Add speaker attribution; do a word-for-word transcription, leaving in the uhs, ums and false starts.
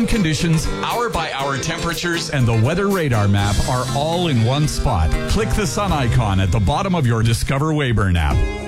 Speaker 1: and conditions, hour-by-hour temperatures, and the weather radar map are all in one spot. Click the sun icon at the bottom of your Discover Weyburn app.